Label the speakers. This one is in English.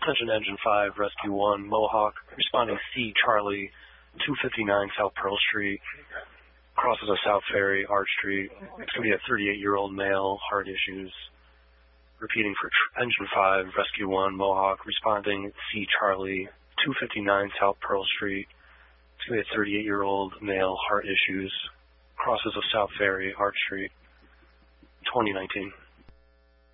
Speaker 1: Attention Engine 5, Rescue 1, Mohawk, responding C, Charlie, 259 South Pearl Street, crosses of South Ferry, Arch Street. It's going to be a 38-year-old male, heart issues. Repeating for Engine 5, Rescue 1, Mohawk, responding C, Charlie, 259 South Pearl Street. It's going to be a 38-year-old male, heart issues, crosses of South Ferry, Arch Street, 2019.